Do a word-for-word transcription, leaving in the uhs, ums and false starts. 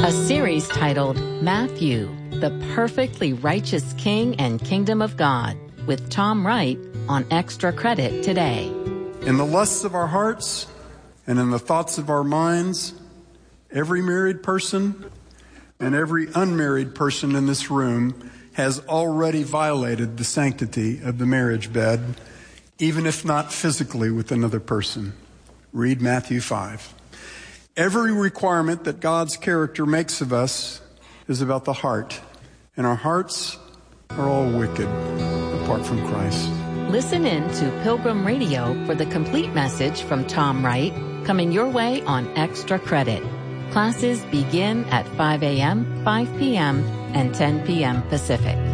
A series titled Matthew, the Perfectly Righteous King and Kingdom of God, with Tom Wright on Extra Credit today. In the lusts of our hearts and in the thoughts of our minds, every married person and every unmarried person in this room has already violated the sanctity of the marriage bed, even if not physically with another person. Read Matthew five. Every requirement that God's character makes of us is about the heart, and our hearts are all wicked apart from Christ. Listen in to Pilgrim Radio for the complete message from Tom Wright, coming your way on Extra Credit. Classes begin at five a.m., five p.m., and ten p.m. Pacific.